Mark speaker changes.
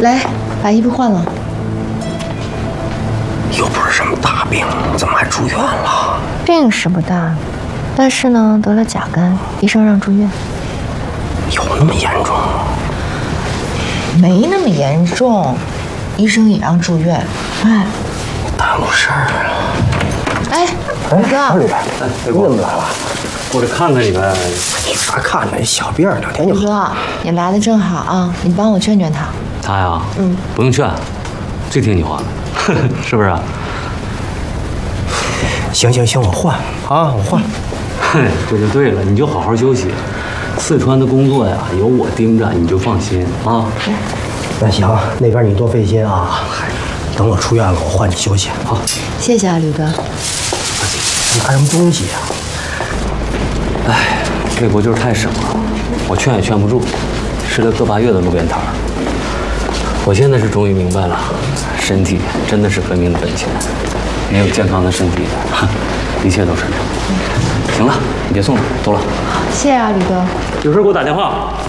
Speaker 1: 来，把衣服换了。
Speaker 2: 又不是什么大病，怎么还住院了？
Speaker 1: 病是不大，但是呢，得了甲肝，医生让住院。
Speaker 2: 有那么严重吗？
Speaker 1: 没那么严重，医生也让住院。哎，
Speaker 2: 耽误事儿啊！
Speaker 1: 哎，宇哥，
Speaker 2: 李白，你怎么来了？
Speaker 3: 过来看看你呗。
Speaker 2: 有啥看的？小病2天就好。
Speaker 1: 宇哥，你来的正好啊，你帮我劝劝他。
Speaker 3: 他呀，
Speaker 1: 嗯，
Speaker 3: 不用劝，最听你话的，是不是啊？
Speaker 2: 行，我换啊，我换。
Speaker 3: 哼，这就对了，你就好好休息。四川的工作呀，有我盯着，你就放心啊。
Speaker 2: 那行，那边你多费心啊。等我出院了，我换你休息。
Speaker 3: 好，
Speaker 1: 谢谢啊，吕哥。
Speaker 2: 你看什么东西呀？
Speaker 3: 哎，这不就是太省了，我劝也劝不住，吃了个把月的路边摊儿。我现在是终于明白了，身体真的是革命的本钱，没有健康的身体，一切都是。行了，你别送了，走了。
Speaker 1: 谢谢啊，吕哥。
Speaker 3: 有事给我打电话。